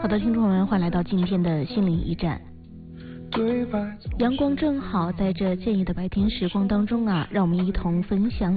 好的，听众朋友们，欢迎来到今天的心灵驿站。阳光正好，在这建议的白天时光当中啊，让我们一同分享